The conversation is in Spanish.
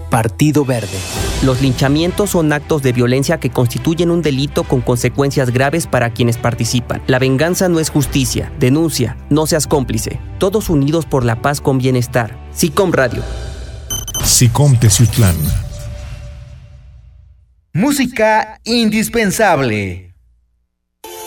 Partido Verde. Los linchamientos son actos de violencia que constituyen un delito con consecuencias graves para quienes participan. La venganza no es justicia. Denuncia, no seas cómplice. Todos unidos por la paz con bienestar. SICOM Radio. SICOM Teciutlán. Música indispensable.